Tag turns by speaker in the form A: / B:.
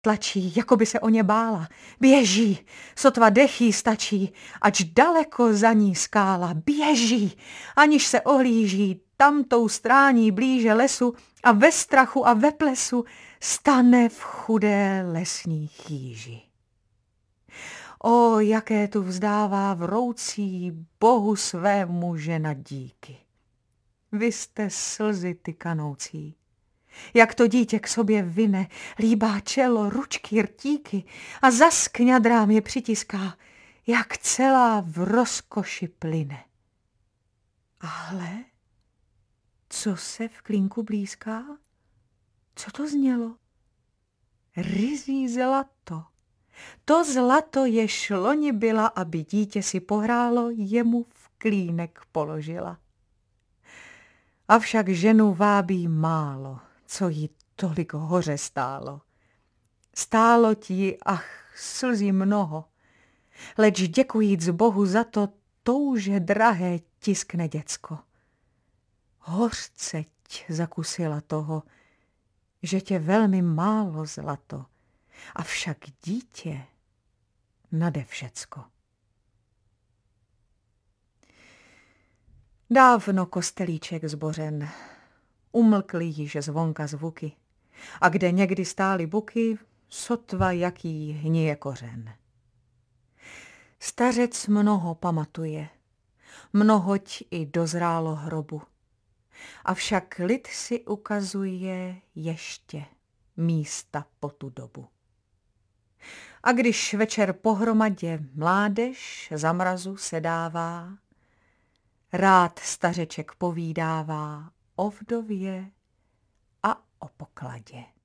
A: Tlačí, jako by se o ně bála. Běží, sotva dechy stačí, ač daleko za ní skála. Běží, aniž se ohlíží, tamtou strání blíže lesu a ve strachu a ve plesu stane v chudé lesní chýži. O, jaké tu vzdává vroucí Bohu svému žena díky. Vy jste slzy tykanoucí. Jak to dítě k sobě vyne, líbá čelo, ručky, rtíky a zas k ňadrám je přitiská, jak celá v rozkoši plyne. Ale co se v klínku blízká? Co to znělo? Ryzí zlato. To zlato, jež loni byla, aby dítě si pohrálo, jemu v klínek položila. Avšak ženu vábí málo, co jí tolik hoře stálo. Stálo ti, ach, slzí mnoho, leč děkujíc Bohu za to, touže drahé tiskne děcko. Hořceť zakusila toho, že tě velmi málo zlato, avšak dítě nade všecko. Dávno kostelíček zbořen, umlkly již zvonka zvuky, a kde někdy stály buky, sotva jaký hníje kořen. Stařec mnoho pamatuje, mnohoť i dozrálo hrobu, avšak lid si ukazuje ještě místa po tu dobu. A když večer pohromadě mládež za mrazu sedává, rád stařeček povídává o vdově a o pokladě.